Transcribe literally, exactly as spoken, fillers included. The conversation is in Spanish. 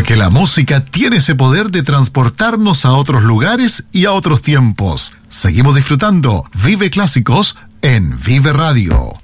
porque la música tiene ese poder de transportarnos a otros lugares y a otros tiempos. Seguimos disfrutando Vive Clásicos en Vive Radio.